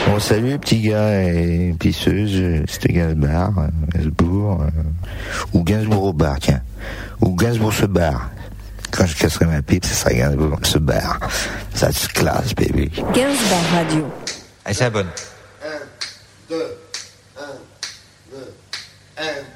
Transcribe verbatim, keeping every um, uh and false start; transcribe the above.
Bon, salut les petits gars et pisseuses, c'était Gainsbourg, euh, Gainsbourg, euh, ou Gainsbourg au bar, tiens. Ou Gainsbourg se barre. Quand je casserai ma pipe, c'est ça, Gainsbourg se barre. Ça se classe, baby. Gainsbourg Radio. Allez, c'est la bonne. un, deux, un, deux, un.